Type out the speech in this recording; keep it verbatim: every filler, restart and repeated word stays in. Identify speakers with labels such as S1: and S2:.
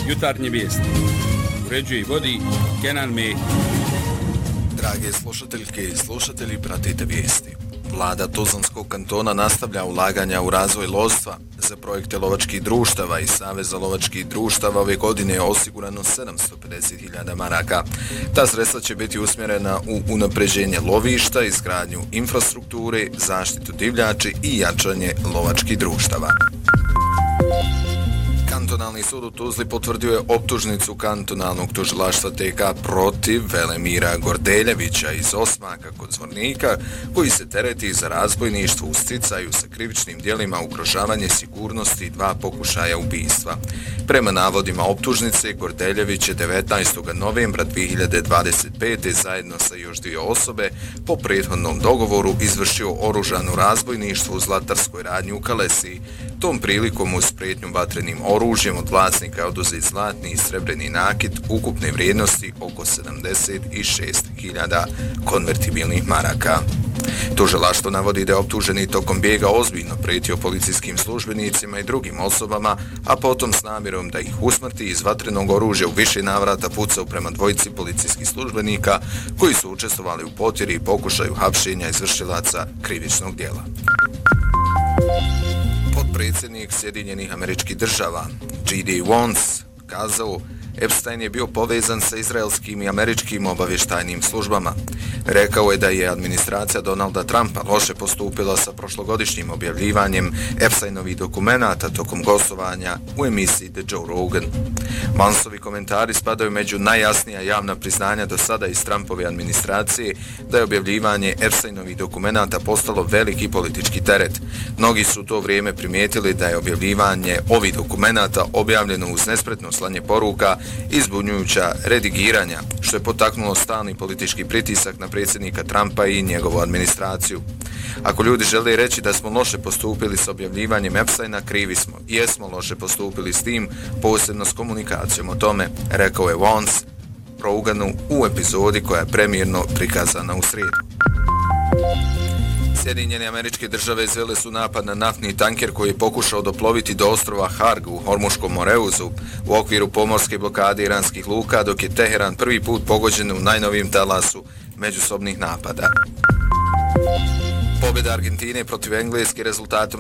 S1: Jutarnje vijesti. Uređuje i vodi Kenan Mehić.
S2: Drage slušateljke i slušatelji, pratite vijesti. Vlada Tuzlanskog kantona nastavlja ulaganja u razvoj lovstva. Za projekte lovačkih društava i Saveza lovačkih društava ove godine je osigurano sedamsto pedeset hiljada maraka. Ta sredstva će biti usmjerena u unapređenje lovišta, izgradnju infrastrukture, zaštitu divljači i jačanje lovačkih društava. Kantonalni sud u Tuzli potvrdio je optužnicu kantonalnog tužilaštva T K protiv Velemira Gordeljevića iz Osmaka kod Zvornika, koji se tereti za razbojništvo u sticaju sa krivičnim djelima ugrožavanje sigurnosti i dva pokušaja ubistva. Prema navodima optužnice, Gordeljević je devetnaestog novembra dvije hiljade dvadeset pete zajedno sa još dvije osobe po prethodnom dogovoru izvršio oružano razbojništvo u zlatarskoj radnji u Kalesiji. Tom prilikom uz prijetnju vatrenim oružjem od vlasnika oduzet zlatni i srebreni nakit ukupne vrijednosti oko sedamdeset šest hiljada konvertibilnih maraka. Tužilaštvo navodi da je optuženi tokom bijega ozbiljno prijetio policijskim službenicima i drugim osobama, a potom s namjerom da ih usmrti iz vatrenog oružja u više navrata pucao prema dvojici policijskih službenika koji su učestvovali u potjeri i pokušaju hapšenja izvršilaca krivičnog djela. Potpredsjednik Sjedinjenih Američkih Država J D Vance kazao: Epstein je bio povezan sa izraelskim i američkim obavještajnim službama. Rekao je da je administracija Donalda Trumpa loše postupila sa prošlogodišnjim objavljivanjem Epsteinovih dokumenata tokom gostovanja u emisiji The Joe Rogan. Vanceovi komentari spadaju među najjasnija javna priznanja do sada iz Trumpove administracije da je objavljivanje Epsteinovih dokumenata postalo veliki politički teret. Mnogi su u to vrijeme primijetili da je objavljivanje ovih dokumenata objavljeno uz nespretno slanje poruka i zbunjujuća redigiranja, što je potaknulo stalni politički pritisak na predsjednika Trumpa i njegovu administraciju. Ako ljudi žele reći da smo loše postupili s objavljivanjem Epsteina, krivi smo. Jesmo loše postupili s tim, posebno s komunikacijom o tome, rekao je Vance Roganu u epizodi koja je premijerno prikazana u srijedu. Sjedinjene Američke Države izvele su napad na naftni tanker koji je pokušao doploviti do ostrova Harg u Hormuškom moreuzu u okviru pomorske blokade iranskih luka, dok je Teheran prvi put pogođen u najnovijem talasu međusobnih napada. Pobjeda Argentine protiv Engleske rezultatom